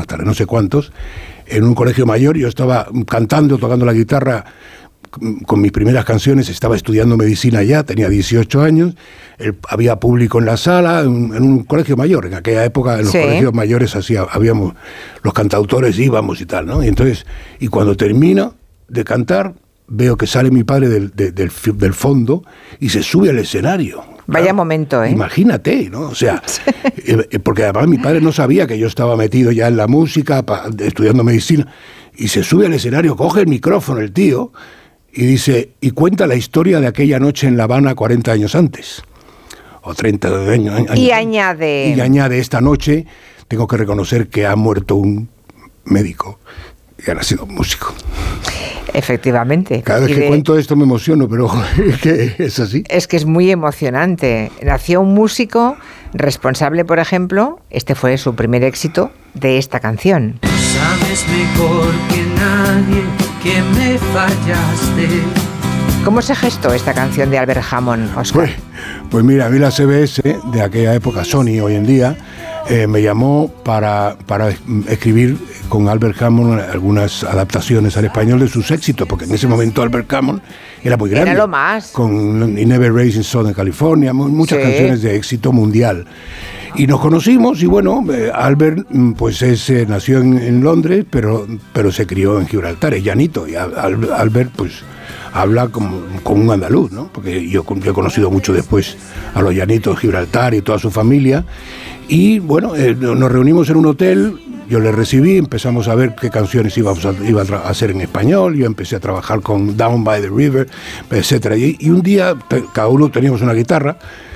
tarde, no sé cuántos, en un colegio mayor. Yo estaba cantando, tocando la guitarra con mis primeras canciones, estaba estudiando medicina ya, tenía 18 años, había público en la sala, en un colegio mayor. En aquella época, en los colegios mayores, habíamos, los cantautores íbamos y tal, ¿no? Y cuando termino de cantar, veo que sale mi padre del fondo y se sube al escenario. Vaya claro, momento, ¿eh? Imagínate, ¿no? O sea, porque además mi padre no sabía que yo estaba metido ya en la música, estudiando medicina, y se sube al escenario, coge el micrófono el tío, y dice, y cuenta la historia de aquella noche en La Habana 40 años antes, o 30 años. Y añade, esta noche tengo que reconocer que ha muerto un médico y ha sido un músico. Efectivamente. Cada vez que cuento esto me emociono, pero es que es así. Es que es muy emocionante. Nació un músico responsable, por ejemplo, este fue su primer éxito, de esta canción. Sabes mejor que nadie que me fallaste. ¿Cómo se gestó esta canción de Albert Hammond, Óscar? Pues mira, a mí la CBS de aquella época, Sony hoy en día, me llamó para escribir con Albert Hammond algunas adaptaciones al español de sus éxitos, porque en ese momento Albert Hammond era muy grande. Era lo más. Con Never Raised in Southern California, muchas canciones de éxito mundial. Y nos conocimos y bueno, Albert pues nació en Londres, pero se crió en Gibraltar, es llanito, y Albert pues habla como un andaluz, ¿no? Porque yo he conocido mucho después a los llanitos de Gibraltar y toda su familia. Y bueno, nos reunimos en un hotel, yo le recibí, empezamos a ver qué canciones iba a hacer en español, yo empecé a trabajar con Down by the River, etcétera. Y un día, cada uno teníamos una guitarra,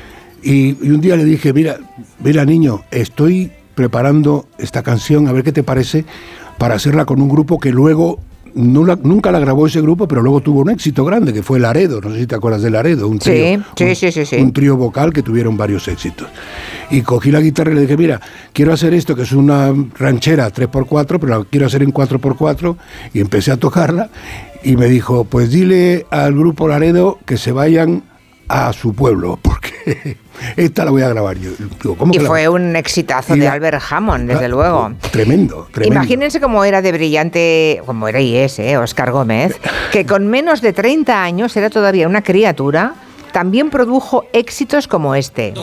y un día le dije, mira niño, estoy preparando esta canción, a ver qué te parece, para hacerla con un grupo que luego nunca la grabó ese grupo, pero luego tuvo un éxito grande, que fue Laredo. No sé si te acuerdas de Laredo, un trío, sí. Un trío vocal que tuvieron varios éxitos. Y cogí la guitarra y le dije, mira, quiero hacer esto, que es una ranchera 3x4, pero la quiero hacer en 4x4, y empecé a tocarla, y me dijo, pues dile al grupo Laredo que se vayan a su pueblo, porque esta la voy a grabar yo. Digo, ¿cómo y fue un exitazo de Albert Hammond, desde luego. Tremendo. Imagínense cómo era de brillante, como era y es, Óscar Gómez, que con menos de 30 años era todavía una criatura, también produjo éxitos como este.